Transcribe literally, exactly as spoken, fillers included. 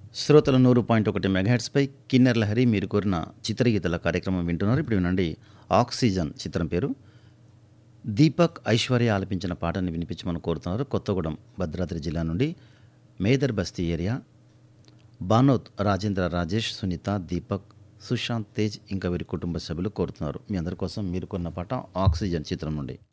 శ్రోతలు నూరు పాయింట్ ఒకటి మెగాహెట్స్పై కిన్నెర్ లహరి మీరు కోరిన చిత్రగీతల కార్యక్రమం వింటున్నారు. ఇప్పుడు వినండి ఆక్సిజన్ చిత్రం పేరు. దీపక్ ఐశ్వర్య ఆలపించిన పాటని వినిపించమని కోరుతున్నారు. కొత్తగూడెం భద్రాద్రి జిల్లా నుండి మేదర్ బస్తీ ఏరియా బానోత్ రాజేంద్ర రాజేష్ సునీత దీపక్ సుశాంత్ తేజ్ ఇంకా వీరి కుటుంబ సభ్యులు కోరుతున్నారు. మీ అందరి కోసం మీరు కొన్న పాట ఆక్సిజన్ చిత్రం నుండి.